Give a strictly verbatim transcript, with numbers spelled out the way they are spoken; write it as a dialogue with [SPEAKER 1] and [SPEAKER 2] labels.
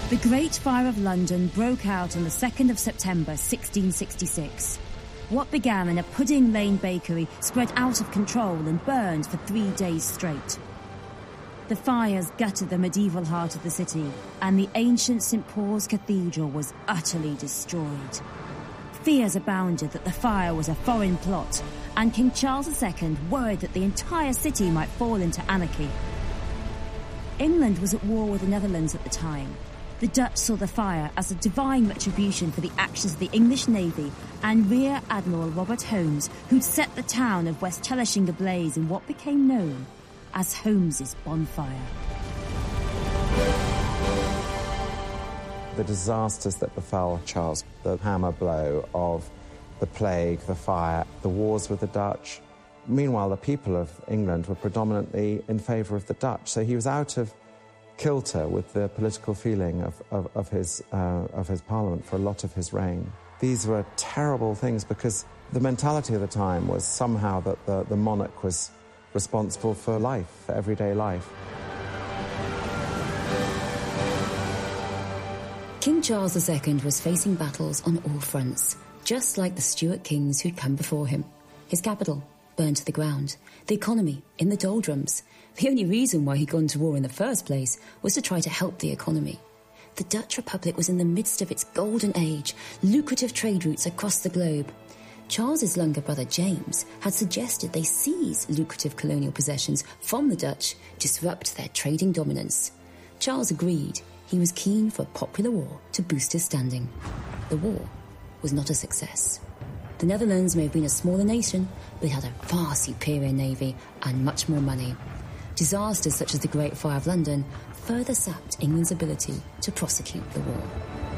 [SPEAKER 1] The Great Fire of London broke out on the second of September sixteen sixty-six. What began in a Pudding Lane bakery spread out of control and burned for three days straight. The fires gutted the medieval heart of the city, and the ancient Saint Paul's Cathedral was utterly destroyed. Fears abounded that the fire was a foreign plot, and King Charles the Second worried that the entire city might fall into anarchy. England was at war with the Netherlands at the time. The Dutch saw the fire as a divine retribution for the actions of the English Navy and Rear Admiral Robert Holmes, who'd set the town of West Chelishing ablaze in what became known as Holmes's bonfire.
[SPEAKER 2] The disasters that befell Charles, the hammer blow of the plague, the fire, the wars with the Dutch. Meanwhile, the people of England were predominantly in favour of the Dutch, so he was out of kilter with the political feeling of, of, of, his, uh, of his parliament for a lot of his reign. These were terrible things because the mentality of the time was somehow that the, the monarch was responsible for life, for everyday life.
[SPEAKER 1] King Charles the Second was facing battles on all fronts, just like the Stuart kings who'd come before him. His capital burned to the ground, the economy in the doldrums. The only reason why he'd gone to war in the first place was to try to help the economy. The Dutch Republic was in the midst of its golden age, lucrative trade routes across the globe. Charles's younger brother James had suggested they seize lucrative colonial possessions from the Dutch, disrupt their trading dominance. Charles agreed. He was keen for a popular war to boost his standing. The war was not a success. The Netherlands may have been a smaller nation, but it had a far superior navy and much more money. Disasters such as the Great Fire of London further sapped England's ability to prosecute the war.